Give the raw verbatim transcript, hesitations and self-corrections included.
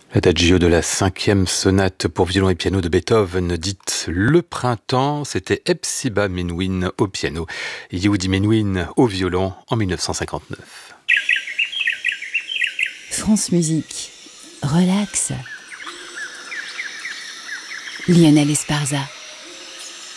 L'adagio de la cinquième sonate pour violon et piano de Beethoven, dite Le Printemps, c'était Hepzibah Menuhin au piano et Yehudi Menuhin au violon en mille neuf cent cinquante-neuf. France Musique, relax. Lionel Esparza.